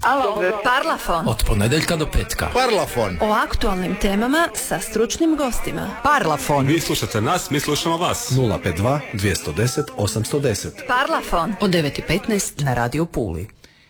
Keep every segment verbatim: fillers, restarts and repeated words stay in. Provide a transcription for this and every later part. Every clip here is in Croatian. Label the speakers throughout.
Speaker 1: Alo, Parlafon.
Speaker 2: Od ponedjeljka do petka.
Speaker 3: Parlafon.
Speaker 1: O aktualnim temama sa stručnim gostima.
Speaker 4: Parlafon.
Speaker 5: Vi slušate nas, mi slušamo vas.
Speaker 2: nula pet dva dvjesto deset osamsto deset.
Speaker 1: Parlafon.
Speaker 4: Od devet i petnaest na Radio Puli.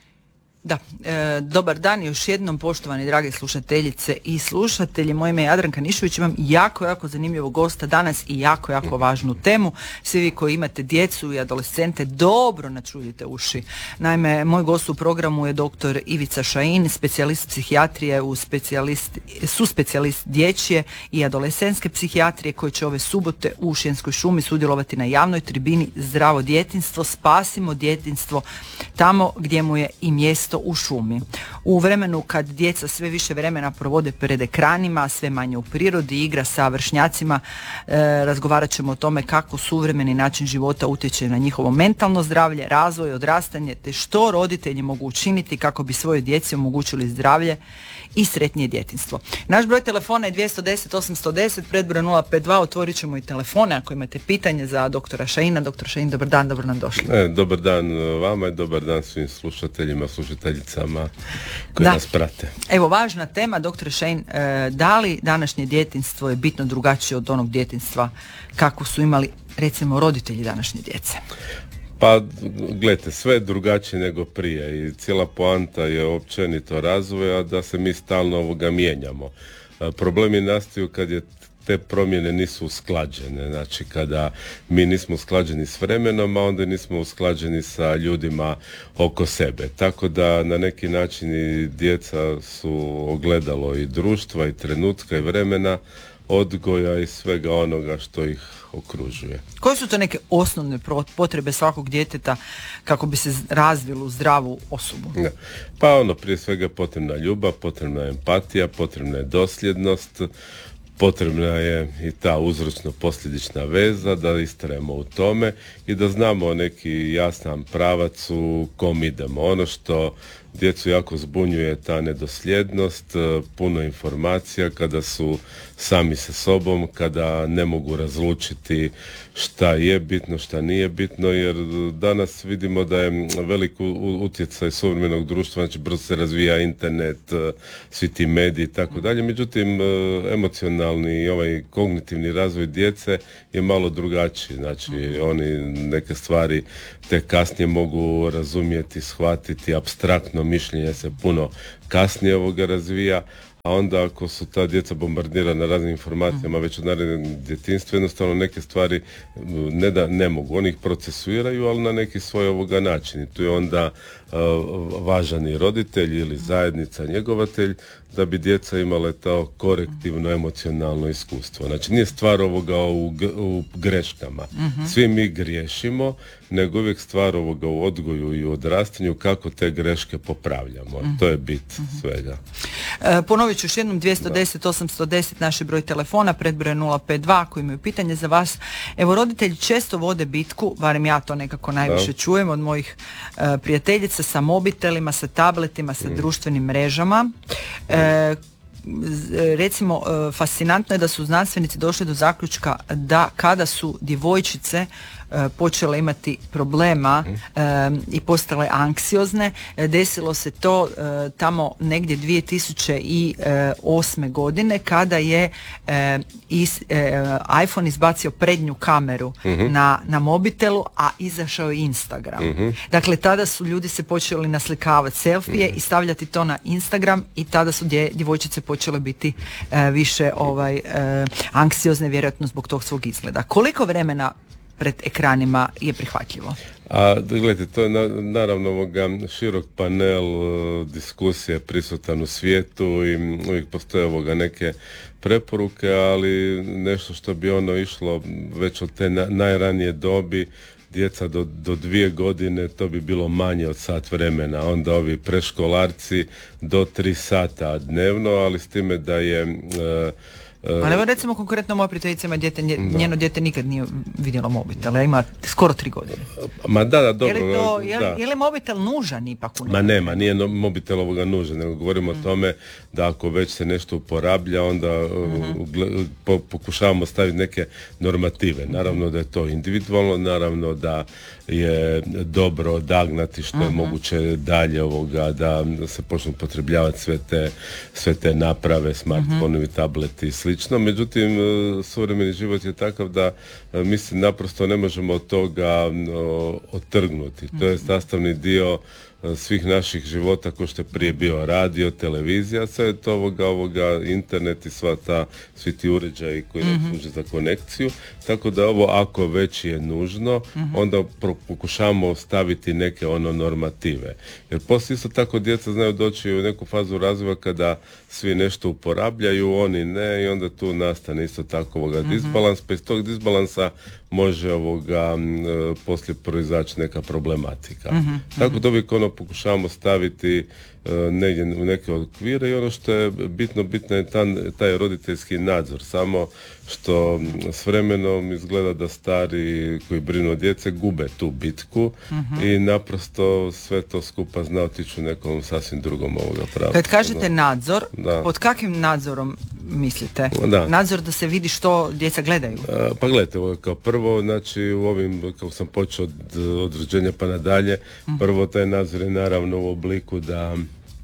Speaker 4: Da, e, dobar dan još jednom, poštovani drage slušateljice i slušatelji. Moje ime je Jadranka Nišović, imam jako, jako zanimljivog gosta danas i jako, jako važnu temu. Svi vi koji imate djecu i adolescente, dobro načuljite uši. Naime, moj gost u programu je doktor Ivica Šain, specijalist psihijatrije, u specijalist, su specijalist dječje i adolescentske psihijatrije, koji će ove subote u Šibenskoj šumi sudjelovati na javnoj tribini Zdravo djetinjstvo, spasimo djetinjstvo tamo gdje mu je i mjesto u šumi. U vremenu kad djeca sve više vremena provode pred ekranima, sve manje u prirodi, igra sa vršnjacima, e, razgovarat ćemo o tome kako suvremeni način života utječe na njihovo mentalno zdravlje, razvoj, odrastanje, te što roditelji mogu učiniti kako bi svojoj djeci omogućili zdravlje i sretnije djetinjstvo. Naš broj telefona je dvjesto deset osamsto deset, predbroj nula pet dva, otvorit ćemo i telefone ako imate pitanje za doktora Šaina. Doktor Šain, dobar dan, dobro nam došli.
Speaker 6: E, dobar dan vama i dobar dan svim slušateljima, slušateljicama koji
Speaker 4: da.
Speaker 6: nas prate.
Speaker 4: Evo, važna tema, doktor Šain, e, da li današnje djetinjstvo je bitno drugačije od onog djetinjstva kako su imali, recimo, roditelji današnje djece?
Speaker 6: Pa, gledajte, sve je drugačije nego prije i cijela poanta je općenito razvoja da se mi stalno ovoga mijenjamo. E, problemi nastaju kad je te promjene nisu usklađene, znači kada mi nismo usklađeni s vremenom, a onda nismo usklađeni sa ljudima oko sebe. Tako da na neki način i djeca su ogledalo i društva i trenutka i vremena, odgoja i svega onoga što ih okružuje.
Speaker 4: Koje su to neke osnovne potrebe svakog djeteta kako bi se razvilo u zdravu osobu?
Speaker 6: Ne. Pa ono, prije svega potrebna ljubav, potrebna je empatija, potrebna je dosljednost, potrebna je i ta uzročno-posljedična veza, da istrajemo u tome i da znamo neki jasan pravac u kom idemo. Ono što djecu jako zbunjuje ta nedosljednost, puno informacija kada su sami sa sobom, kada ne mogu razlučiti šta je bitno, šta nije bitno, jer danas vidimo da je velik utjecaj suvremenog društva, znači brzo se razvija internet, svi ti mediji i tako dalje, međutim emocionalni i ovaj kognitivni razvoj djece je malo drugačiji, znači oni neke stvari tek kasnije mogu razumjeti, shvatiti, apstraktno mišljenje se puno kasnije ovoga razvija, a onda ako su ta djeca bombardirana raznim informacijama već od narednog djetinjstva, jednostavno neke stvari ne da ne mogu, oni ih procesuiraju, ali na neki svoj ovoga način. I tu je onda uh, važan i roditelj ili zajednica, njegovatelj, da bi djeca imale to korektivno emocionalno iskustvo. Znači nije stvar ovoga u, u greškama. Mm-hmm. Svi mi griješimo, nego uvijek stvar ovoga u odgoju i u odrastanju kako te greške popravljamo. Mm-hmm. To je bit mm-hmm. svega.
Speaker 4: E, ponovit ću još jednom dvjesto deset osamsto deset naš broj telefona, predbroj nula pet dva ako imaju pitanje za vas. Evo, roditelji često vode bitku, barem ja to nekako najviše da. čujem od mojih e, prijateljica, sa mobitelima, sa tabletima, sa mm. društvenim mrežama. E, recimo, fascinantno je da su znanstvenici došli do zaključka da kada su djevojčice počele imati problema mm. i postale anksiozne, desilo se to tamo negdje dvije tisuće osme godine kada je is, iPhone izbacio prednju kameru mm-hmm. na, na mobitelu, a izašao je Instagram. Mm-hmm. Dakle, tada su ljudi se počeli naslikavati selfije mm-hmm. i stavljati to na Instagram i tada su dje, djevojčice počele biti više ovaj, anksiozne, vjerojatno zbog tog svog izgleda. Koliko vremena pred ekranima je prihvatljivo?
Speaker 6: A gledajte, to je na, naravno ovoga širok panel uh, diskusije prisutan u svijetu i uvijek postoje ovoga neke preporuke, ali nešto što bi ono išlo već od te na, najranije dobi, djeca do, do dvije godine, to bi bilo manje od sat vremena, onda ovi preškolarci do tri sata dnevno, ali s time da je uh,
Speaker 4: Ali evo recimo konkretno moja prijateljica ima dijete, nje, njeno dijete nikad nije vidjelo mobitel, a ima skoro tri godine.
Speaker 6: Ma da, da, dobro.
Speaker 4: Je li, to, je,
Speaker 6: da.
Speaker 4: je li mobitel nužan ipak u
Speaker 6: Ma nema, nije no, mobitel ovoga nužan, nego govorimo mm. o tome da ako već se nešto uporablja, onda mm-hmm. uh, po, pokušavamo staviti neke normative. Naravno da je to individualno, naravno da je dobro odagnati što je mm-hmm. moguće dalje ovoga, da se počnu potrebljavati sve te, sve te naprave, smartfonovi, mm-hmm. tableti i slično. Međutim, suvremeni život je takav da mi se naprosto ne možemo od toga o, otrgnuti. Mm-hmm. To je sastavni dio svih naših života, ko što je prije bio radio, televizija, sve je to ovoga, ovoga, internet i sva ta, svi ti uređaji koji nam mm-hmm. služe za konekciju. Tako da ovo, ako već je nužno, mm-hmm. onda pro, pokušamo staviti neke ono normative. Jer poslije isto tako djeca znaju doći u neku fazu razvoja kada svi nešto uporabljaju, oni ne, i onda tu nastane isto tako ovoga mm-hmm. disbalans, pa iz tog disbalansa može ovoga m, poslije proizaći neka problematika. Mm-hmm. Tako da uvijek ono pokušavamo staviti uh, negdje u neke okvire i ono što je bitno, bitno je taj, taj roditeljski nadzor, samo što s vremenom izgleda da stari koji brinu o djece gube tu bitku mm-hmm. i naprosto sve to skupa zna otići u nekom sasvim drugom ovoga pravca.
Speaker 4: Kad kažete nadzor, da. Pod kakvim nadzorom mislite? Da. Nadzor da se vidi što djeca gledaju?
Speaker 6: A, pa gledajte, kao prvo, znači u ovim, kako sam počeo od, od rođenja pa nadalje, mm-hmm. prvo taj nadzor je naravno u obliku da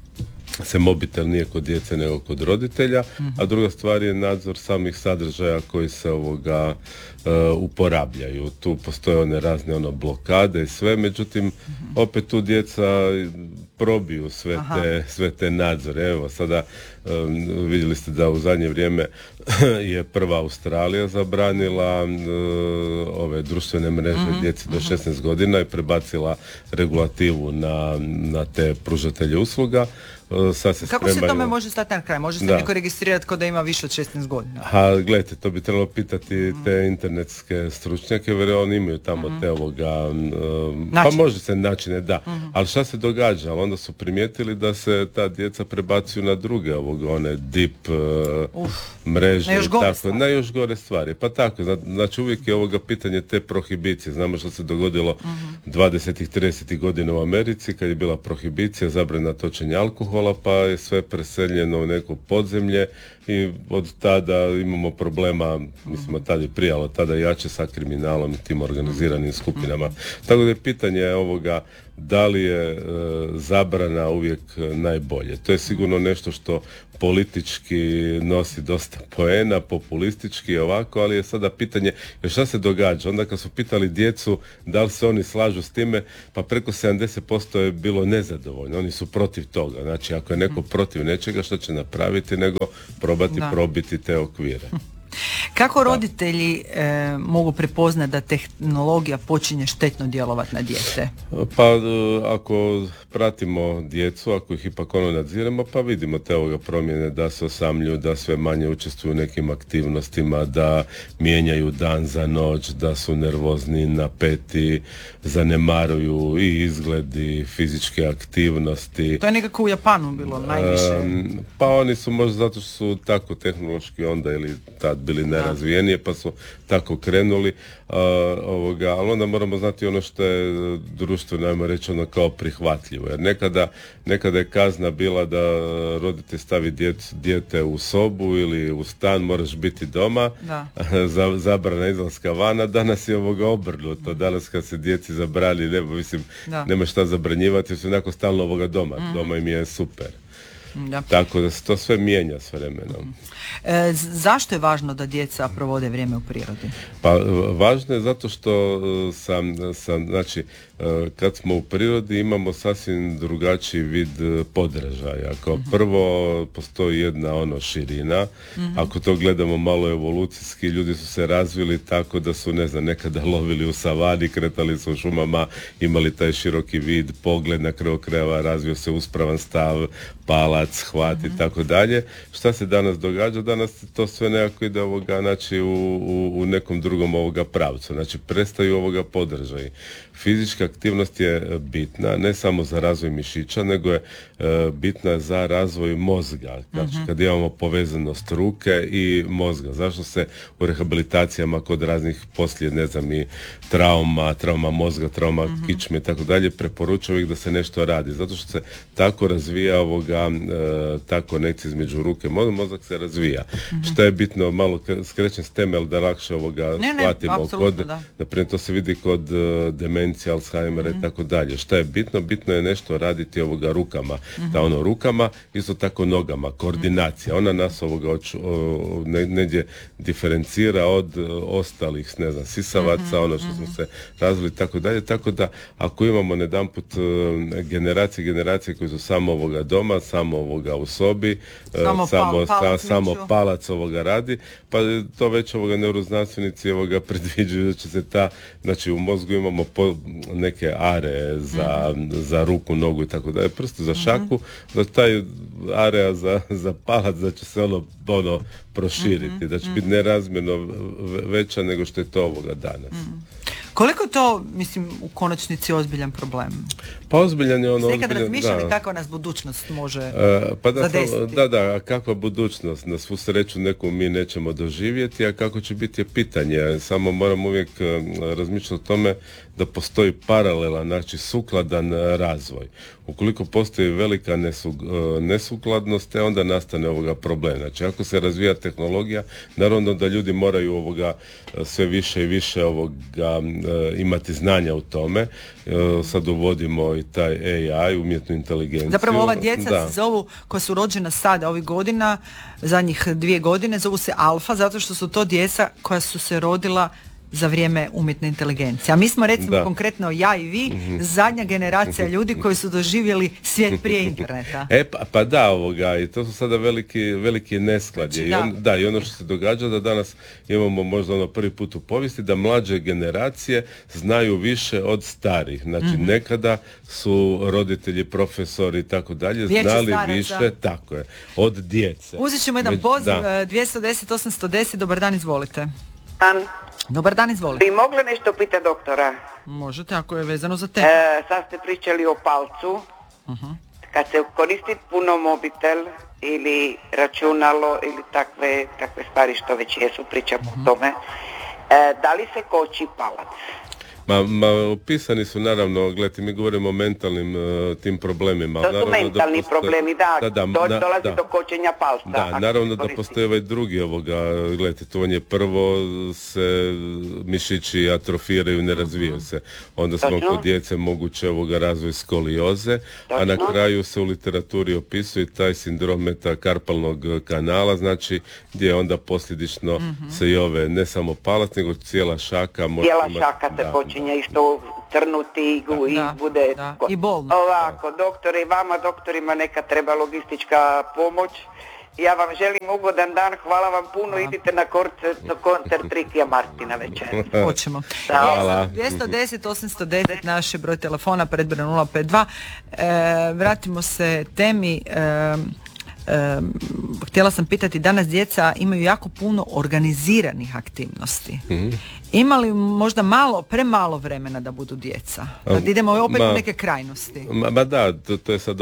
Speaker 6: se mobitel nije kod djece nego kod roditelja, mm-hmm. a druga stvar je nadzor samih sadržaja koji se ovoga uh, uporabljaju. Tu postoje one razne ono blokade i sve, međutim mm-hmm. opet tu djeca probiju sve te, sve te nadzore. Evo sada um, vidjeli ste da u zadnje vrijeme je prva Australija zabranila uh, ove društvene mreže mm-hmm. djeci do šesnaest godina i prebacila regulativu na, na te pružatelje usluga. Sad se
Speaker 4: Kako
Speaker 6: spremaju...
Speaker 4: se tome može stati na kraj? Može se neko registrirati kao da ima više od šesnaest godina?
Speaker 6: Ha, gledajte, to bi trebalo pitati mm. te internetske stručnjake, jer oni imaju tamo mm. te ovoga... Um, pa može se načine, da. Mm. Ali šta se događa? Onda su primijetili da se ta djeca prebacuju na druge ovoga, one deep uh, mreže.
Speaker 4: Na još gore
Speaker 6: tako,
Speaker 4: stvari.
Speaker 6: Na još gore stvari. Pa tako, znači uvijek je ovoga pitanje te prohibicije. Znamo što se dogodilo mm. dvadesetih tridesetih godina u Americi, kad je bila prohibicija, zabrana točenja alkohola, pa je sve preseljeno u neko podzemlje i od tada imamo problema, mislimo tada i prije, ali tada jače sa kriminalom i tim organiziranim skupinama. Tako da je pitanje ovoga da li je e, zabrana uvijek najbolje. To je sigurno nešto što politički nosi dosta poena, populistički ovako, ali je sada pitanje jer šta se događa. Onda kad su pitali djecu da li se oni slažu s time, pa preko sedamdeset posto je bilo nezadovoljno. Oni su protiv toga. Znači ako je neko protiv nečega, što će napraviti nego probati da. probiti te okvire.
Speaker 4: Kako roditelji e, mogu prepoznati da tehnologija počinje štetno djelovati na dijete?
Speaker 6: Pa ako pratimo djecu, ako ih ipak ono nadziremo, pa vidimo te ovoga promjene da se osamljuju, da sve manje učestvuju u nekim aktivnostima, da mijenjaju dan za noć, da su nervozni, napeti, zanemaruju i izgledi, fizičke aktivnosti.
Speaker 4: To je nekako u Japanu bilo najviše.
Speaker 6: Um, pa oni su možda zato što su tako tehnološki onda ili tad bili nerazvijenije, pa su tako krenuli, uh, ovoga, ali onda moramo znati ono što je društveno, ajmo reći, ono kao prihvatljivo, jer nekada, nekada je kazna bila da roditelj stavi djet, dijete u sobu ili u stan, moraš biti doma, za, zabrana izlaska vana, danas je ovoga obrnuto, danas kad se djeci zabrani, ne, mislim, da. nema šta zabranjivati, su onako stalno ovoga doma, mm. doma im je super. Da. Tako da se to sve mijenja s vremenom.
Speaker 4: E, zašto je važno da djeca provode vrijeme u prirodi?
Speaker 6: Pa važno je zato što sam, sam znači, kad smo u prirodi imamo sasvim drugačiji vid podražaja. Kao mm-hmm. prvo postoji jedna ono širina, mm-hmm. ako to gledamo malo evolucijski, ljudi su se razvili tako da su, ne znam, nekada lovili u savani, kretali su u šumama, imali taj široki vid, pogled, na kraju krajeva razvio se uspravan stav, pala bac, hvat i tako dalje. Šta se danas događa? Danas to sve nekako ide ovoga, znači u, u, u nekom drugom ovoga pravcu. Znači prestaju ovoga podržaji. Fizička aktivnost je bitna ne samo za razvoj mišića, nego je e, bitna za razvoj mozga. Znači uh-huh. kad imamo povezanost ruke i mozga. Zašto se u rehabilitacijama kod raznih poslije, ne znam, i trauma, trauma mozga, trauma uh-huh. kičme i tako dalje, preporučuju uvijek da se nešto radi. Zato što se tako razvija ovoga, e, ta konekcija između ruke. Mozak se razvija. Uh-huh. Šta je bitno, malo skrećem s teme, ali da lakše ovoga ne, shvatimo. Ne, kod, da. Naprimjer, to se vidi kod uh, demencija, Alzheimera mm-hmm. i tako dalje. Šta je bitno? Bitno je nešto raditi ovoga rukama. Mm-hmm. Da ono rukama, isto tako nogama. Koordinacija. Ona nas ovoga oču, o, ne, negdje diferencira od o, ostalih, ne znam, sisavaca, mm-hmm. ono što smo se razvili i tako dalje. Tako da, ako imamo nedanput uh, generacije, generacije koji su samo ovoga doma, samo ovoga u sobi, samo, uh, samo, pal, palac, sa, samo palac ovoga radi, pa to već ovoga neuroznanstvenici ovoga predviđuju da će se ta, znači u mozgu imamo po, neke are za, mm-hmm. za ruku, nogu i tako dalje, prstu za šaku, mm-hmm. da taj area za, za palac da će se ono, ono proširiti, mm-hmm. da će biti nerazmjerno veća nego što je to ovoga danas. Mm-hmm.
Speaker 4: Koliko to, mislim, u konačnici ozbiljan problem?
Speaker 6: Pa ozbiljan je ono...
Speaker 4: Nekad razmišljali kakva nas budućnost može
Speaker 6: uh, pa da,
Speaker 4: zadesiti?
Speaker 6: Da, da, a kakva budućnost? Na svu sreću neku mi nećemo doživjeti, a kako će biti je pitanje. Samo moram uvijek uh, razmišljati o tome da postoji paralelan, znači sukladan razvoj. Ukoliko postoji velika nesug, nesukladnost, onda nastane ovoga problem. Znači, ako se razvija tehnologija, naravno da ljudi moraju ovoga sve više i više ovoga imati znanja u tome. Sad uvodimo i taj A I, umjetnu inteligenciju.
Speaker 4: Zapravo ova djeca da. se zovu, koja su rođena sada ovih godina, zadnjih dvije godine, zovu se alfa, zato što su to djeca koja su se rodila za vrijeme umjetne inteligencije. A mi smo recimo da. konkretno ja i vi mm-hmm. zadnja generacija ljudi koji su doživjeli svijet prije interneta.
Speaker 6: E pa, pa da, ovoga, i to su sada veliki, veliki neskladje. Znači, I, on, da. da, i ono što se događa da danas imamo možda ono prvi put u povijesti da mlađe generacije znaju više od starih. Znači mm-hmm. nekada su roditelji, profesori i tako dalje znali staraca. više, tako je, od djece.
Speaker 4: Uzet ćemo jedan poziv, dvjesto deset osamsto deset, dobar dan, izvolite. Dan. Dobar dan, izvolite.
Speaker 3: Bi mogli nešto pitati doktora?
Speaker 4: Možete, ako je vezano za tebe.
Speaker 3: E, sad ste pričali o palcu. Uh-huh. Kad se koristi puno mobitel ili računalo ili takve, takve stvari što već jesu, pričamo uh-huh. o tome, e, da li se koči palac?
Speaker 6: Ma, ma opisani su naravno, gledajte, mi govorimo o mentalnim uh, tim problemima.
Speaker 3: To su
Speaker 6: naravno
Speaker 3: mentalni
Speaker 6: da postoje,
Speaker 3: problemi, da,
Speaker 6: da, da
Speaker 3: do,
Speaker 6: da,
Speaker 3: dolazi
Speaker 6: da.
Speaker 3: do kočenja palca.
Speaker 6: Da, naravno da postoje ovaj drugi ovoga, gledajte, to on je prvo se mišići atrofiraju, ne razvijaju se. Onda smo
Speaker 3: Točno.
Speaker 6: kod djece moguće ovoga razvoj skolioze, Točno. a na kraju se u literaturi opisuje taj sindrom metakarpalnog kanala, znači gdje onda posljedično mm-hmm. se i ove, ne samo palac, nego cijela šaka.
Speaker 3: Cijela šaka se da. počinje isto crnuti da, i da, bude...
Speaker 4: Da. I bolno.
Speaker 3: Ovako, doktore, vama doktorima neka treba logistička pomoć. Ja vam želim ugodan dan, hvala vam puno, hvala. Idite na koncert, koncert Rikija Martina večer.
Speaker 4: Hoćemo. Hvala. dvjesto deset osamsto deset, naš je broj telefona, predbroj nula pet dva. E, vratimo se temi... E, Um, htjela sam pitati, danas djeca imaju jako puno organiziranih aktivnosti. Mm-hmm. Ima li možda malo, premalo vremena da budu djeca? Da idemo opet ma, u neke krajnosti.
Speaker 6: Ma, ma da, to, to je sad